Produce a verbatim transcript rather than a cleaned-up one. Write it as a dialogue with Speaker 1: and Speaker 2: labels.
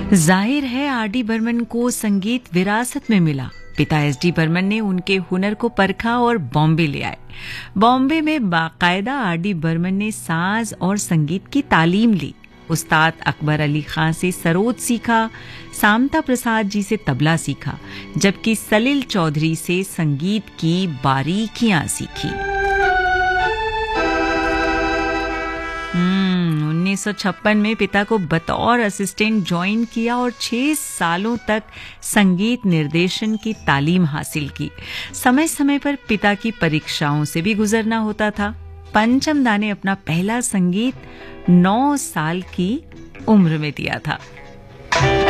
Speaker 1: जाहिर है R D Burman को संगीत विरासत में मिला। पिता एस डी बर्मन ने उनके हुनर को परखा और बॉम्बे ले आए। बॉम्बे में बाकायदा आर डी बर्मन ने साज और संगीत की तालीम ली। उस्ताद अकबर अली खां से सरोद सीखा, सामता प्रसाद जी से तबला सीखा, जबकि सलील चौधरी से संगीत की बारीकियां सीखी। उन्नीस सौ छप्पन में पिता को बतौर असिस्टेंट ज्वाइन किया और छह सालों तक संगीत निर्देशन की तालीम हासिल की। समय समय पर पिता की परीक्षाओं से भी गुजरना होता था। पंचम दा ने अपना पहला संगीत नौ साल की उम्र में दिया था।